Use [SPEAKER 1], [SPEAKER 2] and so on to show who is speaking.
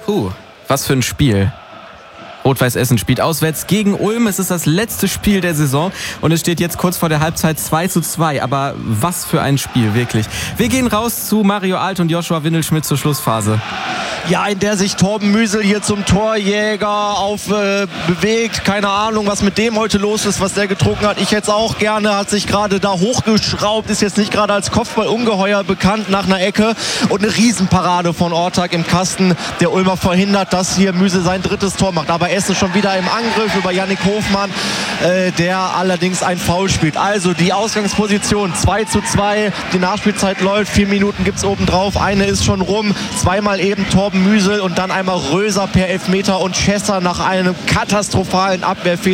[SPEAKER 1] Was für ein Spiel. Rot-Weiß Essen spielt auswärts gegen Ulm. Es ist das letzte Spiel der Saison und es steht jetzt kurz vor der Halbzeit 2:2. Aber was für ein Spiel, wirklich. Wir gehen raus zu Mario Alt und Joshua Windelschmidt zur Schlussphase.
[SPEAKER 2] Ja, in der sich Torben Müsel hier zum Torjäger bewegt. Keine Ahnung, was mit dem heute los ist, was der getrunken hat. Ich jetzt auch gerne, hat sich gerade da hochgeschraubt, ist jetzt nicht gerade als Kopfballungeheuer bekannt nach einer Ecke. Und eine Riesenparade von Ortag im Kasten. Der Ulmer verhindert, dass hier Müsel sein drittes Tor macht. Aber Essen schon wieder im Angriff über Yannick Hofmann, der allerdings ein Foul spielt. Also die Ausgangsposition 2:2. Die Nachspielzeit läuft. 4 Minuten gibt es obendrauf. Eine ist schon rum. Zweimal eben Torben Müsel und dann einmal Röser per Elfmeter und Schässer nach einem katastrophalen Abwehrfehler